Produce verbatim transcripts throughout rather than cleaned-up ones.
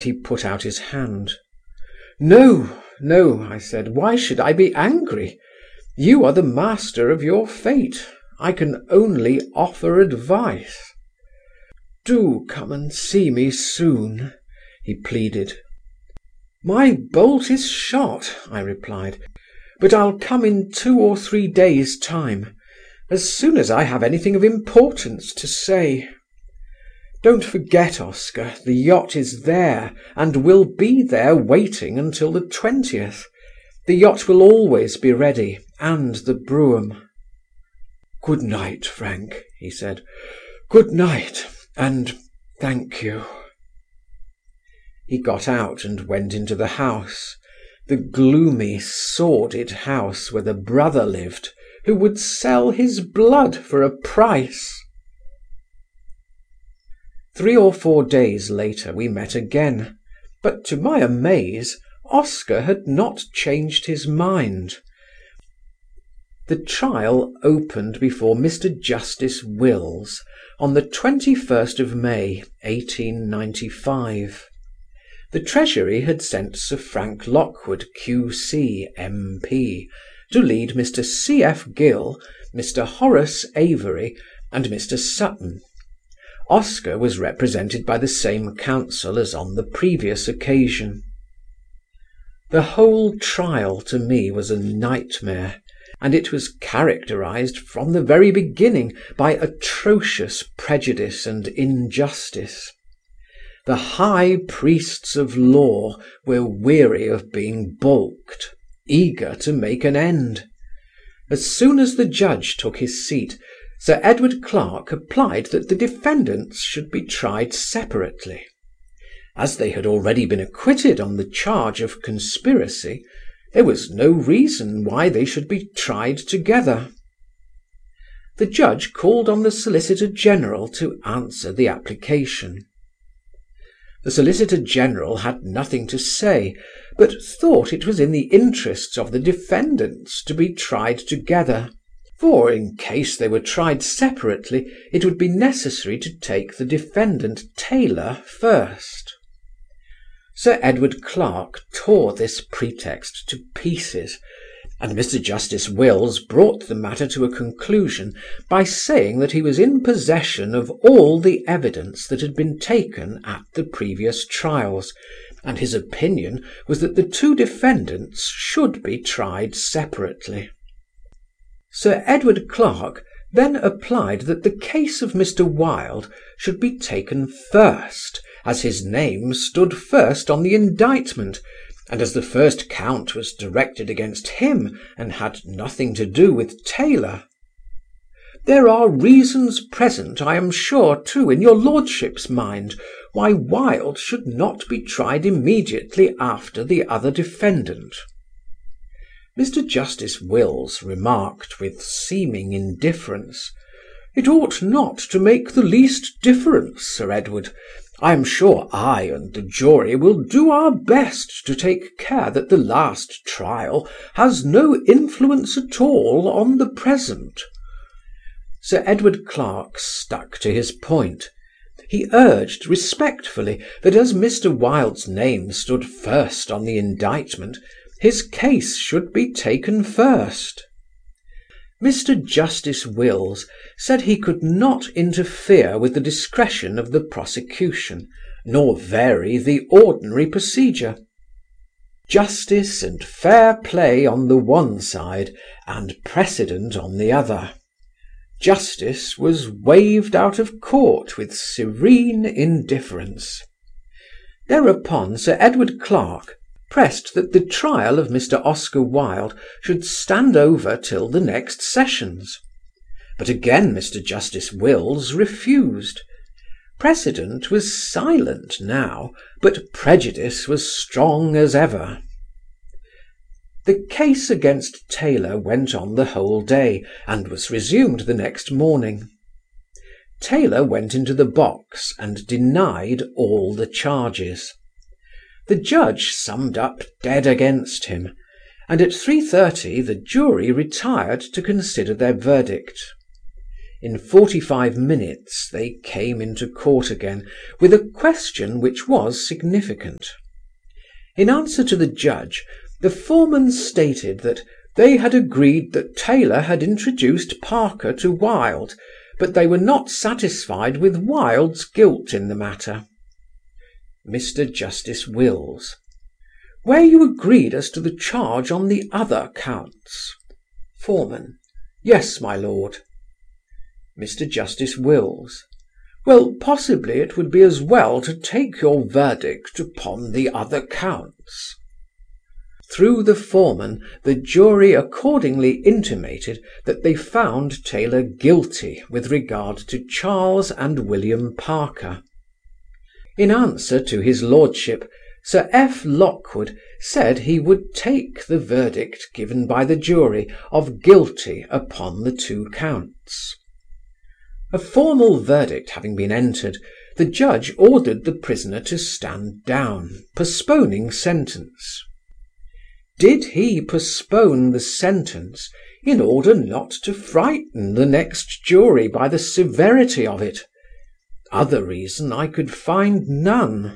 He put out his hand. "No, no," I said. "Why should I be angry? You are the master of your fate. I can only offer advice." "Do come and see me soon," he pleaded. "My bolt is shot," I replied, "but I'll come in two or three days' time, as soon as I have anything of importance to say. Don't forget, Oscar, the yacht is there, and will be there waiting until the twentieth. The yacht will always be ready, and the brougham." "Good night, Frank," he said. "Good night, and thank you." He got out and went into the house, the gloomy, sordid house where the brother lived who would sell his blood for a price. Three or four days later we met again, but to my amaze Oscar had not changed his mind. The trial opened before Mr. Justice Wills on the twenty-first of May, eighteen ninety-five. The Treasury had sent Sir Frank Lockwood, Q C, M P, to lead Mr. C. F. Gill, Mr. Horace Avory, and Mr. Sutton. Oscar was represented by the same counsel as on the previous occasion. The whole trial to me was a nightmare, and it was characterized from the very beginning by atrocious prejudice and injustice. The high priests of law were weary of being baulked, eager to make an end. As soon as the judge took his seat, Sir Edward Clarke applied that the defendants should be tried separately. As they had already been acquitted on the charge of conspiracy, there was no reason why they should be tried together. The judge called on the Solicitor General to answer the application. The Solicitor General had nothing to say, but thought it was in the interests of the defendants to be tried together, for in case they were tried separately it would be necessary to take the defendant Taylor first. Sir Edward Clarke tore this pretext to pieces, and Mr. Justice Wills brought the matter to a conclusion by saying that he was in possession of all the evidence that had been taken at the previous trials, and his opinion was that the two defendants should be tried separately. Sir Edward Clarke then applied that the case of Mr. Wilde should be taken first, as his name stood first on the indictment, and as the first count was directed against him and had nothing to do with Taylor. "There are reasons present, I am sure, too, in your lordship's mind, why Wilde should not be tried immediately after the other defendant." Mr. Justice Wills remarked with seeming indifference, "It ought not to make the least difference, Sir Edward. I am sure I and the jury will do our best to take care that the last trial has no influence at all on the present." Sir Edward Clarke stuck to his point. He urged respectfully that as Mr. Wilde's name stood first on the indictment, his case should be taken first. Mister Justice Wills said he could not interfere with the discretion of the prosecution, nor vary the ordinary procedure. Justice and fair play on the one side, and precedent on the other. Justice was waved out of court with serene indifference. Thereupon Sir Edward Clarke pressed that the trial of Mr. Oscar Wilde should stand over till the next sessions. But again Mister Justice Wills refused. Precedent was silent now, but prejudice was strong as ever. The case against Taylor went on the whole day, and was resumed the next morning. Taylor went into the box and denied all the charges. The judge summed up dead against him, and at three thirty the jury retired to consider their verdict. In forty-five minutes they came into court again with a question which was significant. In answer to the judge, the foreman stated that they had agreed that Taylor had introduced Parker to Wilde, but they were not satisfied with Wilde's guilt in the matter. Mister Justice Wills: Were you agreed as to the charge on the other counts? Foreman: Yes, my lord. Mister Justice Wills: Well, possibly it would be as well to take your verdict upon the other counts. Through the foreman, the jury accordingly intimated that they found Taylor guilty with regard to Charles and William Parker. In answer to his lordship, Sir F. Lockwood said he would take the verdict given by the jury of guilty upon the two counts. A formal verdict having been entered, the judge ordered the prisoner to stand down, postponing sentence. Did he postpone the sentence in order not to frighten the next jury by the severity of it? Other reason I could find none.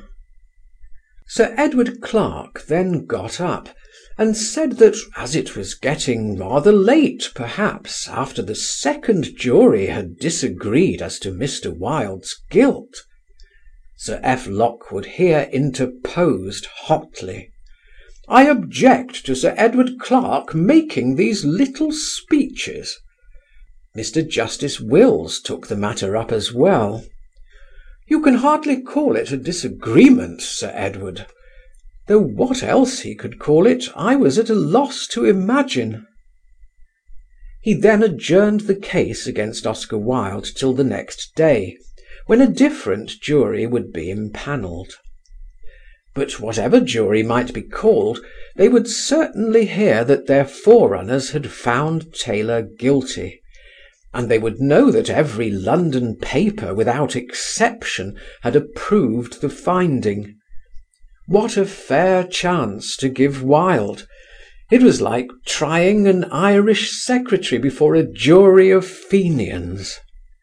Sir Edward Clarke then got up and said that, as it was getting rather late perhaps after the second jury had disagreed as to Mister Wilde's guilt, Sir F. Lockwood here interposed hotly: "I object to Sir Edward Clarke making these little speeches." Mister Justice Wills took the matter up as well. "You can hardly call it a disagreement, Sir Edward," though what else he could call it I was at a loss to imagine. He then adjourned the case against Oscar Wilde till the next day, when a different jury would be impanelled. But whatever jury might be called, they would certainly hear that their forerunners had found Taylor guilty, and they would know that every London paper without exception had approved the finding. What a fair chance to give Wilde! It was like trying an Irish secretary before a jury of Fenians.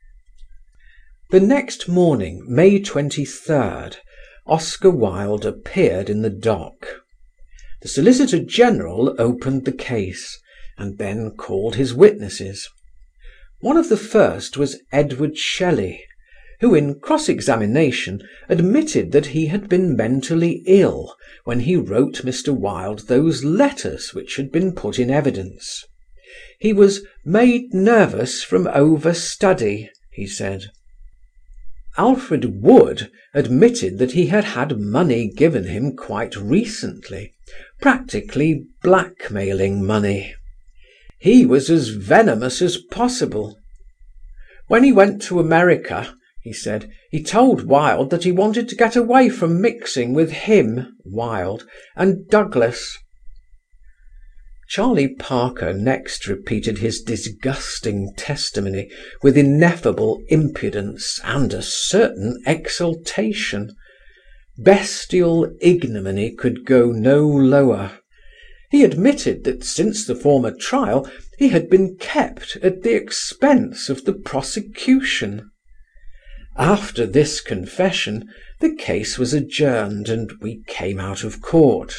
The next morning, May twenty-third, Oscar Wilde appeared in the dock. The Solicitor General opened the case, and then called his witnesses. One of the first was Edward Shelley, who in cross-examination admitted that he had been mentally ill when he wrote Mister Wilde those letters which had been put in evidence. He was "made nervous from over-study," he said. Alfred Wood admitted that he had had money given him quite recently, practically blackmailing money. He was as venomous as possible. When he went to America, he said, he told Wilde that he wanted to get away from mixing with him, Wilde, and Douglas. Charlie Parker next repeated his disgusting testimony with ineffable impudence and a certain exultation. Bestial ignominy could go no lower. He admitted that since the former trial he had been kept at the expense of the prosecution. After this confession the case was adjourned and we came out of court.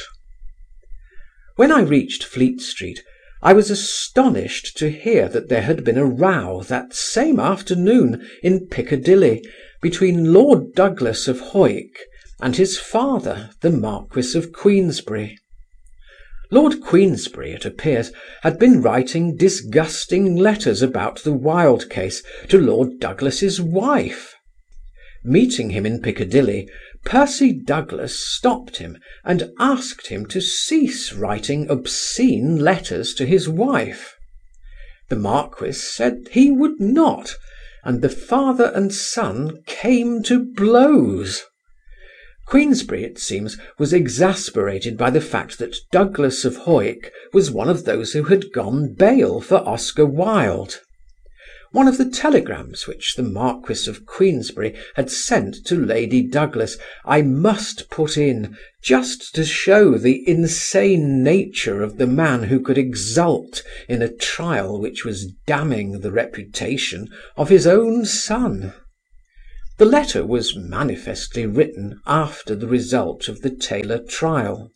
When I reached Fleet Street, I was astonished to hear that there had been a row that same afternoon in Piccadilly between Lord Douglas of Hawick and his father, the Marquis of Queensberry. Lord Queensberry, it appears, had been writing disgusting letters about the Wilde case to Lord Douglas's wife. Meeting him in Piccadilly, Percy Douglas stopped him and asked him to cease writing obscene letters to his wife. The Marquis said he would not, and the father and son came to blows. Queensberry, it seems, was exasperated by the fact that Douglas of Hawick was one of those who had gone bail for Oscar Wilde. one of the telegrams which the Marquis of Queensberry had sent to Lady Douglas I must put in, just to show the insane nature of the man who could exult in a trial which was damning the reputation of his own son. The letter was manifestly written after the result of the Taylor trial.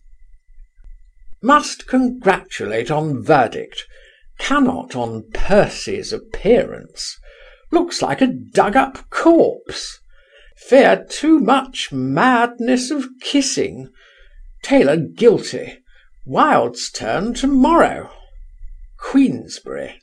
"Must congratulate on verdict. Cannot on Percy's appearance. Looks like a dug-up corpse. Fear too much madness of kissing. Taylor guilty. Wilde's turn to-morrow. Queensberry."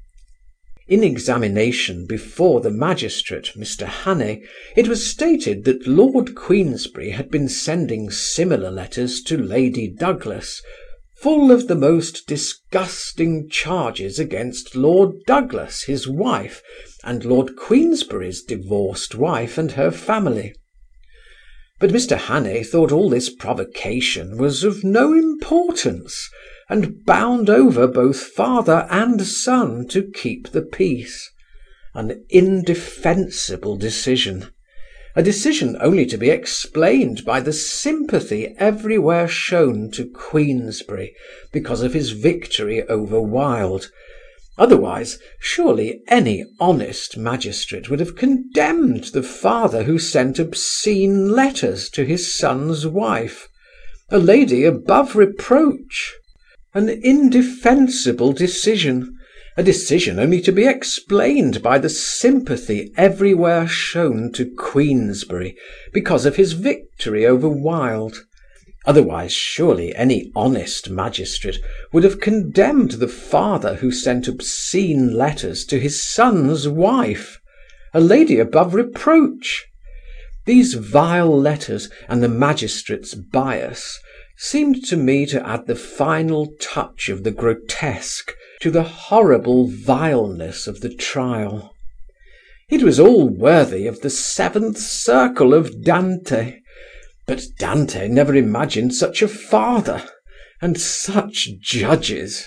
In examination before the magistrate, Mr. Hannay, it was stated that Lord Queensberry had been sending similar letters to Lady Douglas, full of the most disgusting charges against Lord Douglas, his wife, and Lord Queensberry's divorced wife and her family. But Mr. Hannay thought all this provocation was of no importance, and bound over both father and son to keep the peace. An indefensible decision. A decision only to be explained by the sympathy everywhere shown to Queensberry because of his victory over Wilde. Otherwise, surely any honest magistrate would have condemned the father who sent obscene letters to his son's wife, a lady above reproach. An indefensible decision, a decision only to be explained by the sympathy everywhere shown to Queensberry because of his victory over Wilde. Otherwise, surely any honest magistrate would have condemned the father who sent obscene letters to his son's wife, a lady above reproach. These vile letters and the magistrate's bias seemed to me to add the final touch of the grotesque to the horrible vileness of the trial. It was all worthy of the seventh circle of Dante, but Dante never imagined such a father and such judges.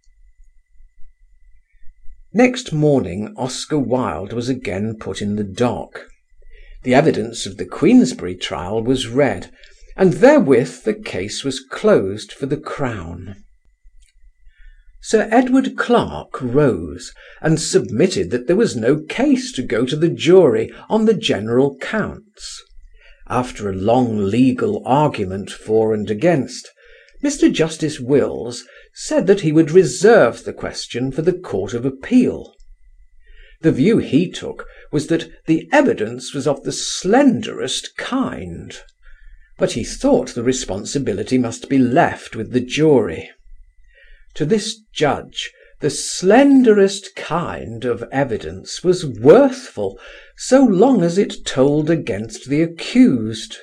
Next morning Oscar Wilde was again put in the dock. The evidence of the Queensberry trial was read, and therewith the case was closed for the Crown. Sir Edward Clarke rose and submitted that there was no case to go to the jury on the general counts. After a long legal argument for and against, Mr. Justice Wills said that he would reserve the question for the Court of Appeal. The view he took was that the evidence was of the slenderest kind, but he thought the responsibility must be left with the jury. To this judge, the slenderest kind of evidence was worthful so long as it told against the accused.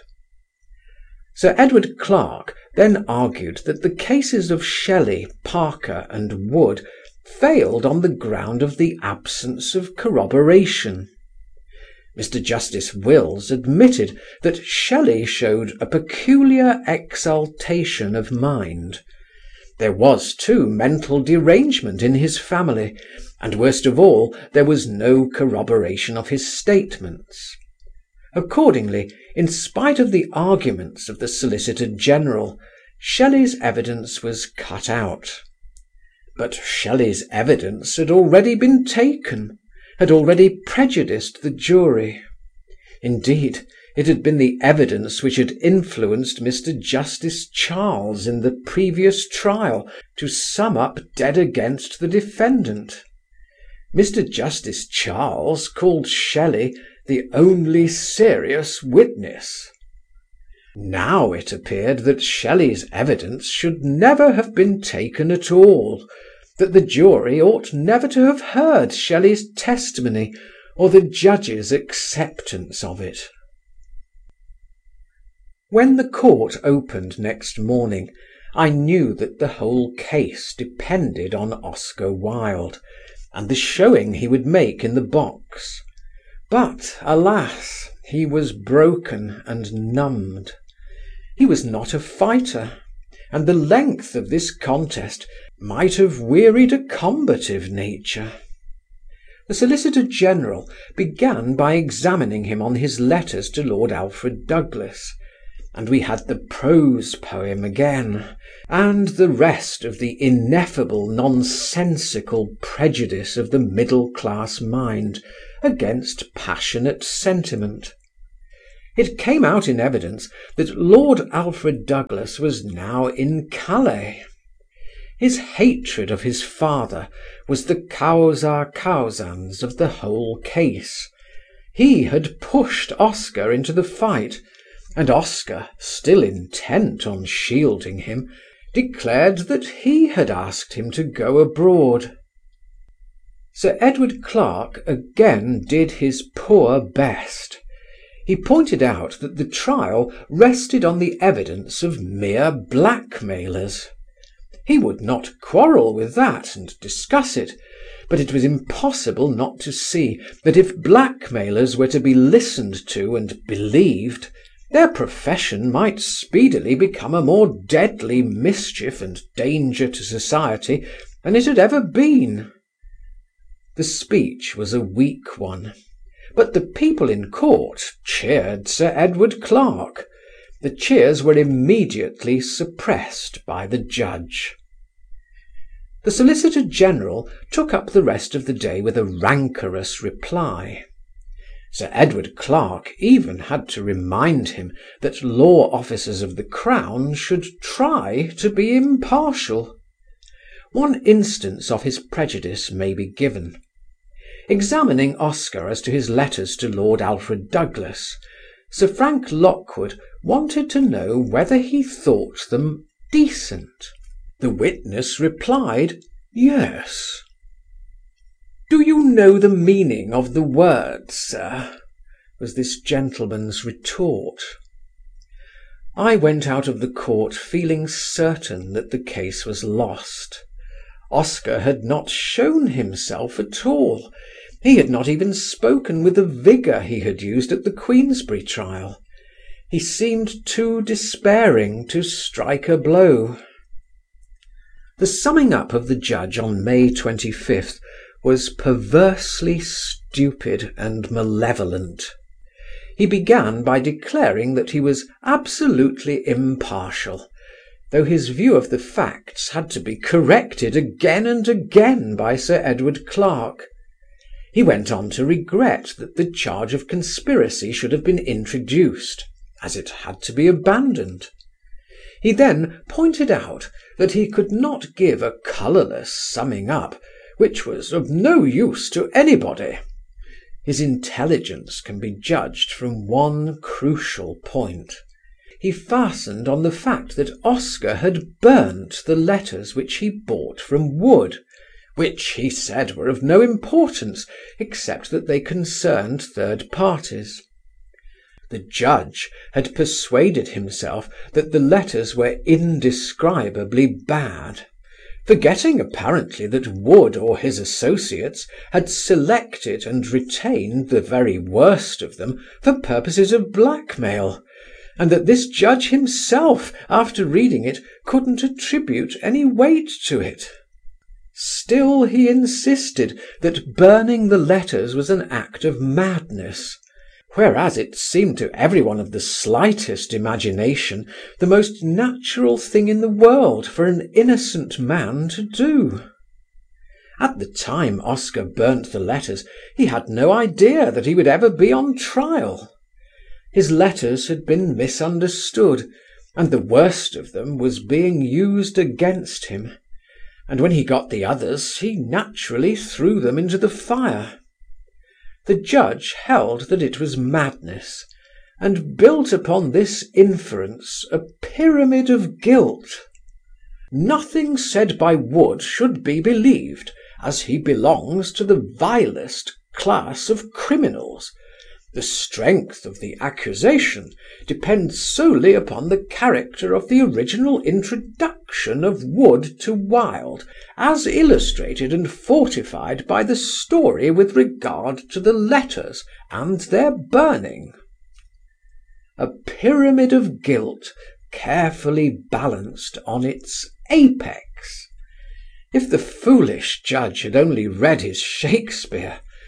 Sir Edward Clarke then argued that the cases of Shelley, Parker and Wood failed on the ground of the absence of corroboration. Mister Justice Wills admitted that Shelley showed a peculiar exaltation of mind. There was, too, mental derangement in his family, and worst of all, there was no corroboration of his statements. Accordingly, in spite of the arguments of the Solicitor General, Shelley's evidence was cut out. But Shelley's evidence had already been taken, had already prejudiced the jury. Indeed, it had been the evidence which had influenced Mister Justice Charles in the previous trial to sum up dead against the defendant. Mister Justice Charles called Shelley the only serious witness. Now it appeared that Shelley's evidence should never have been taken at all, that the jury ought never to have heard Shelley's testimony or the judge's acceptance of it. When the court opened next morning, I knew that the whole case depended on Oscar Wilde and the showing he would make in the box. But, alas, he was broken and numbed. He was not a fighter, and the length of this contest might have wearied a combative nature. The Solicitor General began by examining him on his letters to Lord Alfred Douglas, and we had the prose poem again, and the rest of the ineffable nonsensical prejudice of the middle-class mind against passionate sentiment. It came out in evidence that Lord Alfred Douglas was now in Calais. His hatred of his father was the causa causans of the whole case. He had pushed Oscar into the fight, and Oscar, still intent on shielding him, declared that he had asked him to go abroad. Sir Edward Clarke again did his poor best. He pointed out that the trial rested on the evidence of mere blackmailers. He would not quarrel with that and discuss it, but it was impossible not to see that if blackmailers were to be listened to and believed, their profession might speedily become a more deadly mischief and danger to society than it had ever been. The speech was a weak one, but the people in court cheered Sir Edward Clarke. The cheers were immediately suppressed by the judge. The Solicitor General took up the rest of the day with a rancorous reply. Sir Edward Clarke even had to remind him that law officers of the Crown should try to be impartial. One instance of his prejudice may be given. Examining Oscar as to his letters to Lord Alfred Douglas, Sir Frank Lockwood wanted to know whether he thought them decent. The witness replied, "Yes." "Do you know the meaning of the words, sir?" was this gentleman's retort. I went out of the court feeling certain that the case was lost. Oscar had not shown himself at all. He had not even spoken with the vigour he had used at the Queensberry trial. He seemed too despairing to strike a blow. The summing up of the judge on May twenty-fifth was perversely stupid and malevolent. He began by declaring that he was absolutely impartial, though his view of the facts had to be corrected again and again by Sir Edward Clarke. He went on to regret that the charge of conspiracy should have been introduced, as it had to be abandoned. He then pointed out that he could not give a colourless summing up, which was of no use to anybody. His intelligence can be judged from one crucial point. He fastened on the fact that Oscar had burnt the letters which he bought from Wood, which he said were of no importance except that they concerned third parties. The judge had persuaded himself that the letters were indescribably bad, forgetting apparently that Wood or his associates had selected and retained the very worst of them for purposes of blackmail, and that this judge himself, after reading it, couldn't attribute any weight to it. Still he insisted that burning the letters was an act of madness, whereas it seemed to everyone of the slightest imagination the most natural thing in the world for an innocent man to do. At the time Oscar burnt the letters he had no idea that he would ever be on trial. His letters had been misunderstood, and the worst of them was being used against him, and when he got the others he naturally threw them into the fire. The judge held that it was madness, and built upon this inference a pyramid of guilt. Nothing said by Wood should be believed, as he belongs to the vilest class of criminals. The strength of the accusation depends solely upon the character of the original introduction of Wood to Wilde, as illustrated and fortified by the story with regard to the letters and their burning. A pyramid of guilt carefully balanced on its apex. If the foolish judge had only read his Shakespeare,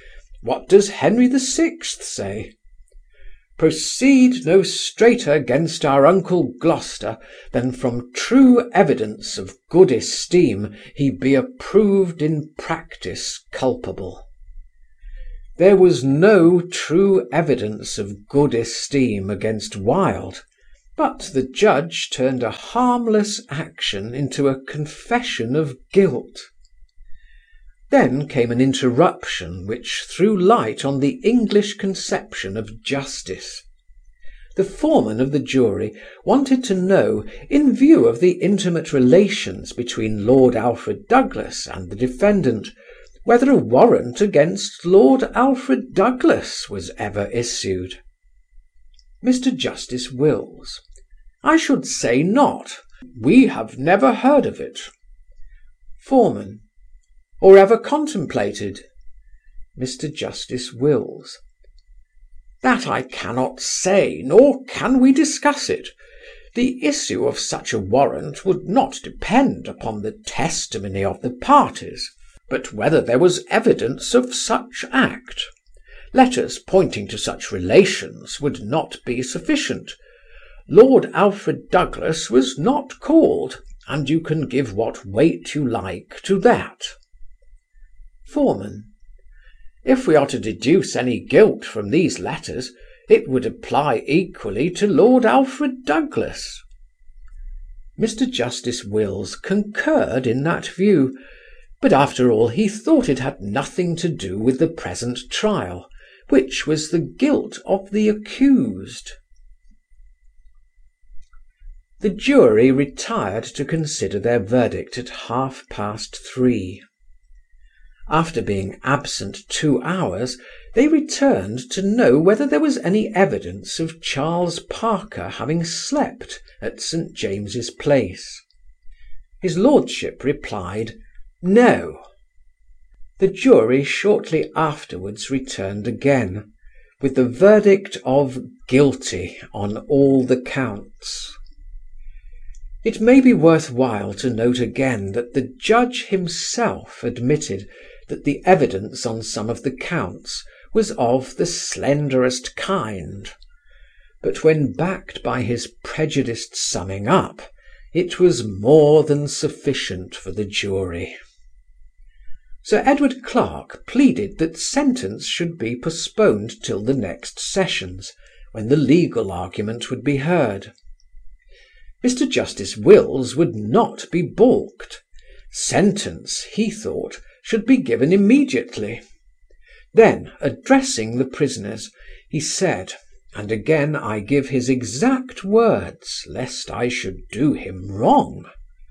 What does Henry the Sixth say? Proceed no straighter against our uncle Gloucester than from true evidence of good esteem he be approved in practice culpable. There was no true evidence of good esteem against Wilde, but the judge turned a harmless action into a confession of guilt. Then came an interruption which threw light on the English conception of justice. The foreman of the jury wanted to know, in view of the intimate relations between Lord Alfred Douglas and the defendant, whether a warrant against Lord Alfred Douglas was ever issued. Mister Justice Wills: I should say not. We have never heard of it. Foreman: or ever contemplated? Mister Justice Wills: That I cannot say, nor can we discuss it. The issue of such a warrant would not depend upon the testimony of the parties, but whether there was evidence of such act. Letters pointing to such relations would not be sufficient. Lord Alfred Douglas was not called, and you can give what weight you like to that. Foreman: If we are to deduce any guilt from these letters, it would apply equally to Lord Alfred Douglas. Mister Justice Wills concurred in that view, but after all he thought it had nothing to do with the present trial, which was the guilt of the accused. The jury retired to consider their verdict at half past three. After being absent two hours, they returned to know whether there was any evidence of Charles Parker having slept at St. James's Place. His lordship replied, no. The jury shortly afterwards returned again, with the verdict of guilty on all the counts. It may be worth while to note again that the judge himself admitted that the evidence on some of the counts was of the slenderest kind, but when backed by his prejudiced summing up, it was more than sufficient for the jury. Sir Edward Clarke pleaded that sentence should be postponed till the next sessions, when the legal argument would be heard. Mister Justice Wills would not be baulked. Sentence, he thought, should be given immediately. Then, addressing the prisoners, he said, and again I give his exact words, lest I should do him wrong: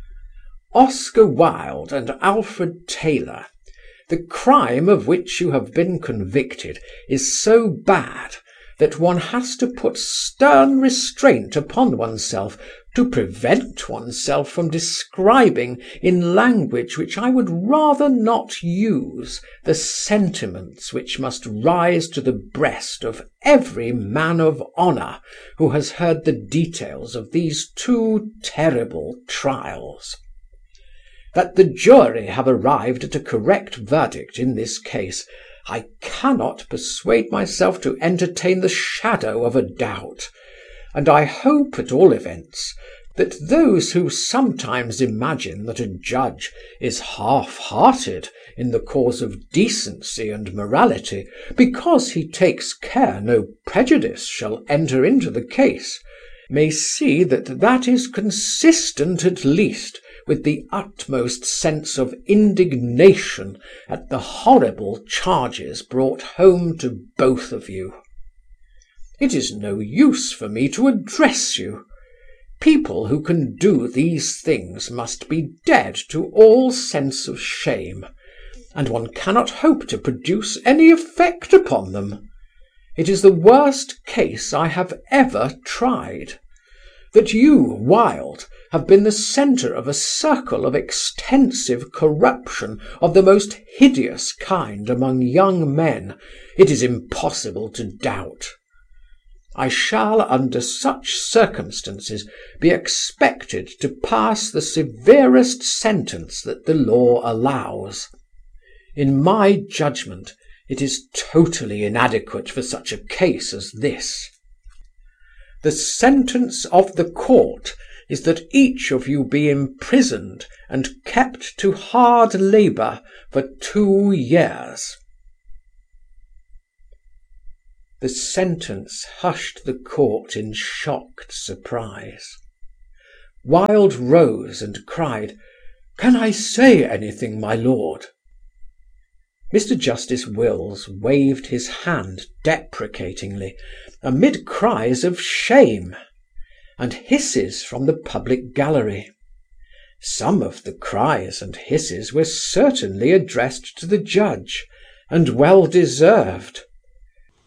Oscar Wilde and Alfred Taylor, the crime of which you have been convicted is so bad that one has to put stern restraint upon oneself to prevent oneself from describing in language which I would rather not use the sentiments which must rise to the breast of every man of honour who has heard the details of these two terrible trials. That the jury have arrived at a correct verdict in this case, I cannot persuade myself to entertain the shadow of a doubt, and I hope, at all events, that those who sometimes imagine that a judge is half-hearted in the cause of decency and morality, because he takes care no prejudice shall enter into the case, may see that that is consistent at least with the utmost sense of indignation at the horrible charges brought home to both of you. It is no use for me to address you. People who can do these things must be dead to all sense of shame, and one cannot hope to produce any effect upon them. It is the worst case I have ever tried. That you, Wilde, have been the centre of a circle of extensive corruption of the most hideous kind among young men, it is impossible to doubt. I shall, under such circumstances, be expected to pass the severest sentence that the law allows. In my judgment, It is totally inadequate for such a case as this. The sentence of the court is that each of you be imprisoned and kept to hard labour for two years." The sentence hushed the court in shocked surprise. Wilde rose and cried, "Can I say anything, my lord?" Mr. Justice Wills waved his hand deprecatingly, amid cries of shame, and hisses from the public gallery. Some of the cries and hisses were certainly addressed to the judge, and well deserved.